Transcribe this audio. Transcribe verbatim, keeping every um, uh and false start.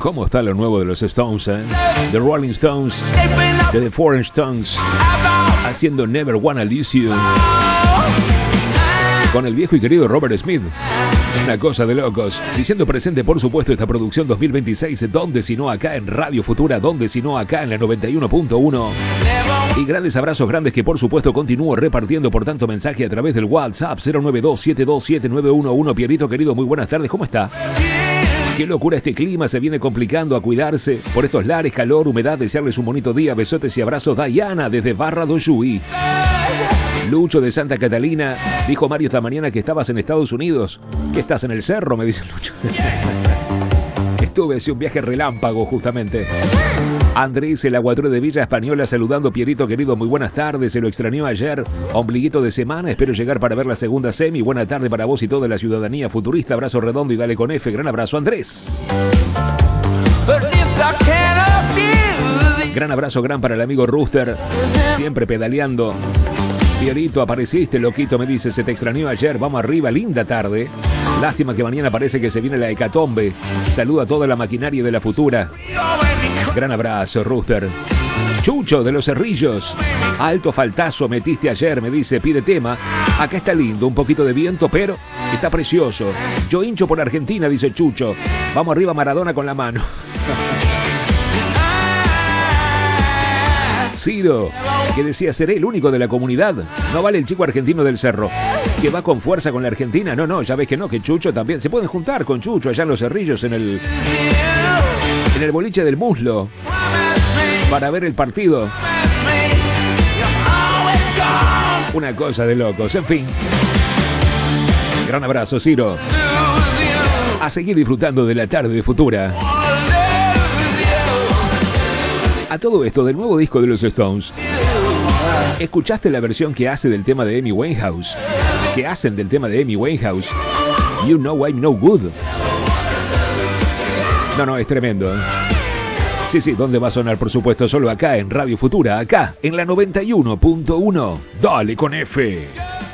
¿Cómo está lo nuevo de los Stones, eh? The Rolling Stones, de The Foreign Stones, haciendo Never Wanna Lose You, con el viejo y querido Robert Smith. Una cosa de locos. Diciendo presente, por supuesto, esta producción dos mil veintiséis, donde si no acá en Radio Futura, donde si no acá en la noventa y uno punto uno. Y grandes abrazos grandes que por supuesto continúo repartiendo por tanto mensaje a través del WhatsApp cero nueve dos siete dos siete nueve uno uno. Pierrito querido, muy buenas tardes, ¿cómo está? Qué locura este clima, se viene complicando, a cuidarse por estos lares, calor, humedad, desearles un bonito día, besotes y abrazos. Diana desde Barra do Chuy. Lucho de Santa Catalina, dijo Mario esta mañana que estabas en Estados Unidos. ¿Qué estás en el cerro? Me dice Lucho. Estuve, hice un viaje relámpago justamente. Andrés, el aguatré de Villa Española, saludando. Pierrito querido, muy buenas tardes, se lo extrañó ayer. Ombliguito de semana, espero llegar para ver la segunda semi. Buena tarde para vos y toda la ciudadanía futurista. Abrazo redondo y dale con F. Gran abrazo, Andrés. Gran abrazo, gran para el amigo Rooster, siempre pedaleando. Pierrito, apareciste, loquito, me dice, se te extrañó ayer, vamos arriba, linda tarde. Lástima que mañana parece que se viene la hecatombe. Saluda a toda la maquinaria de la futura. Gran abrazo, Rooster. Chucho de los Cerrillos, alto faltazo metiste ayer, me dice, pide tema. Acá está lindo, un poquito de viento, pero está precioso. Yo hincho por Argentina, dice Chucho. Vamos arriba, Maradona con la mano. Ciro, que decía, seré el único de la comunidad. No vale el chico argentino del cerro, que va con fuerza con la Argentina. No, no, ya ves que no, que Chucho también. Se pueden juntar con Chucho allá en los Cerrillos, en el, en el boliche del Muslo, para ver el partido. Una cosa de locos, en fin. Gran abrazo, Ciro. A seguir disfrutando de la tarde de Futura. A todo esto, del nuevo disco de los Stones, ¿escuchaste la versión que hace del tema de Amy Winehouse? Que hacen del tema de Amy Winehouse. You Know I'm No Good. No, no, es tremendo, ¿eh? Sí, sí, ¿dónde va a sonar? Por supuesto, solo acá en Radio Futura, acá en la noventa y uno punto uno. Dale con F.